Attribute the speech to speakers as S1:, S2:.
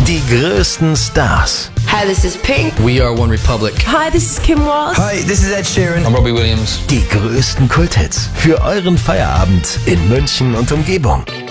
S1: Die größten Stars.
S2: Hi, this is Pink.
S3: We are One Republic.
S2: Hi, this is Kim Walsh.
S4: Hi, this is Ed Sheeran.
S3: I'm Robbie Williams.
S1: Die größten Kulthits für euren Feierabend in München und Umgebung.